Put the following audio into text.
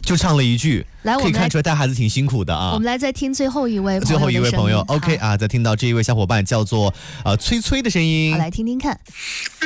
就唱了一句， 来， 可以看出来带孩子挺辛苦的啊。 我们来再听最后一位朋友 ，OK 啊，再听到这一位小伙伴叫做崔崔的声音， 好，来听听看。